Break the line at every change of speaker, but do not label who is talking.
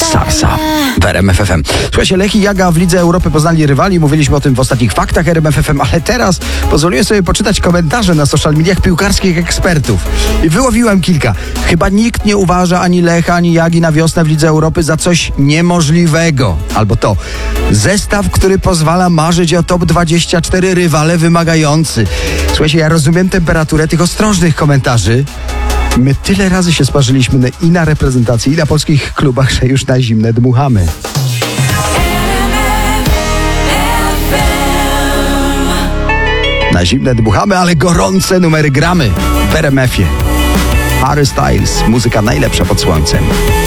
Sarsa w RMF FM. Słuchajcie, Lech i Jaga w Lidze Europy poznali rywali. Mówiliśmy o tym w ostatnich faktach RMF FM, ale teraz pozwoliłem sobie poczytać komentarze na social mediach piłkarskich ekspertów. I wyłowiłem kilka. Chyba nikt nie uważa ani Lecha, ani Jagi na wiosnę w Lidze Europy za coś niemożliwego. Albo to. Zestaw, który pozwala marzyć o top 24, rywale wymagający. Słuchajcie, ja rozumiem temperaturę tych ostrożnych komentarzy. My tyle razy się sparzyliśmy i na reprezentacji, i na polskich klubach, że już na zimne dmuchamy. Na zimne dmuchamy, ale gorące numery gramy w RMF-ie. Harry Styles, muzyka najlepsza pod słońcem.